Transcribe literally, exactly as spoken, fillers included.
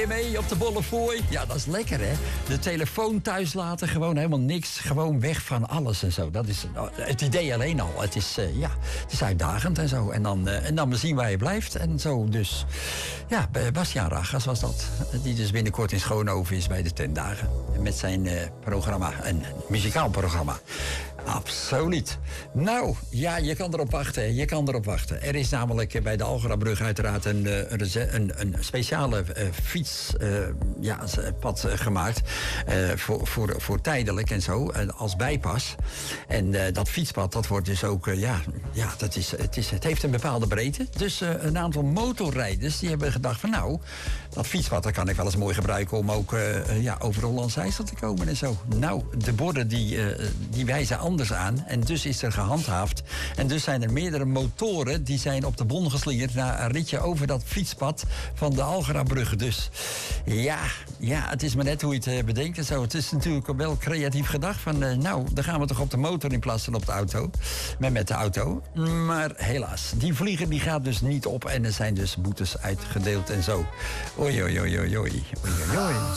je mee op de Bollefooi? Ja, dat is lekker, hè? De telefoon thuis laten, gewoon helemaal niks. Gewoon weg van alles en zo. Dat is het idee alleen al. Het is, uh, ja, het is uitdagend en zo. En dan, uh, en dan zien waar je blijft en zo. Dus ja, Bastiaan Ragas was dat. Die dus binnenkort in Schoonhoven is bij de Tendagen. Met zijn uh, programma, een muzikaal programma. Absoluut. Nou, ja, je kan erop wachten. Je kan erop wachten. Er is namelijk bij de Algerabrug uiteraard een, een, een, een speciale uh, fietspad uh, ja, pad, uh, gemaakt. Uh, voor, voor, voor tijdelijk en zo, uh, als bijpas. En uh, dat fietspad, dat wordt dus ook, uh, ja, ja dat is, het, is, het heeft een bepaalde breedte. Dus uh, een aantal motorrijders die hebben gedacht van nou, dat fietspad, dat kan ik wel eens mooi gebruiken om ook uh, uh, ja, over Hollands IJssel te komen en zo. Nou, de borden die, uh, die wijzen anders aan. En dus is er gehandhaafd. En dus zijn er meerdere motoren die zijn op de bon geslingerd na een ritje over dat fietspad van de Algerabrug. Dus ja, ja, het is maar net hoe je het uh, bedenkt en zo. Het is natuurlijk wel creatief gedacht van uh, nou, dan gaan we toch op de motor in plaats van op de auto. Met, met de auto. Maar helaas, die vlieger die gaat dus niet op en er zijn dus boetes uitgedeeld en zo. Oei, oei, oei, oei, oei. oei, oei.